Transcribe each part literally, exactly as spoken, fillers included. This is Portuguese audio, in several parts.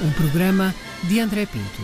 Um programa de André Pinto.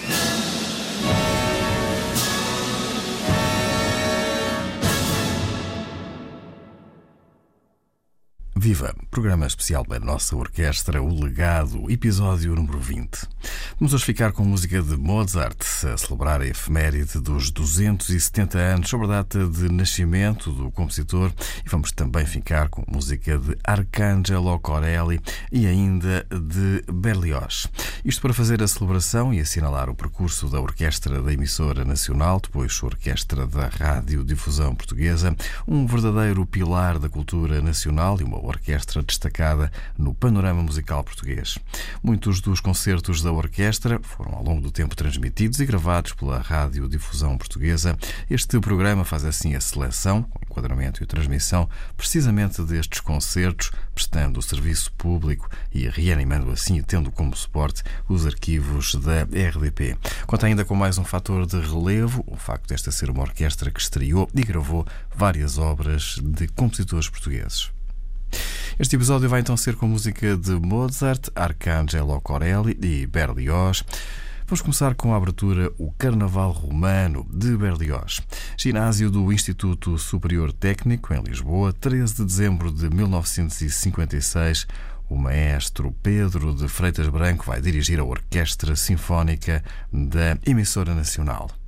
Viva! Programa especial da nossa orquestra, o Legado, episódio número vinte. Vamos hoje ficar com música de Mozart, a celebrar a efeméride dos duzentos e setenta anos sobre a data de nascimento do compositor, e vamos também ficar com música de Arcangelo Corelli e ainda de Berlioz. Isto para fazer a celebração e assinalar o percurso da orquestra da emissora nacional, depois a orquestra da Radiodifusão Portuguesa, um verdadeiro pilar da cultura nacional e uma orquestra destacada no panorama musical português. Muitos dos concertos da orquestra foram ao longo do tempo transmitidos e gravados pela Radiodifusão Portuguesa. Este programa faz assim a seleção, o enquadramento e a transmissão precisamente destes concertos, prestando o serviço público e reanimando assim e tendo como suporte os arquivos da R D P. Conta ainda com mais um fator de relevo, o facto desta ser uma orquestra que estreou e gravou várias obras de compositores portugueses. Este episódio vai então ser com música de Mozart, Arcangelo Corelli e Berlioz. Vamos começar com a abertura O Carnaval Romano, de Berlioz. Ginásio do Instituto Superior Técnico, em Lisboa, treze de dezembro de mil novecentos e cinquenta e seis. O maestro Pedro de Freitas Branco vai dirigir a Orquestra Sinfónica da Emissora Nacional.